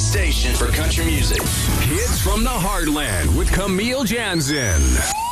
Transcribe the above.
station for country music. Hits from the Heartland with Camille Jansen.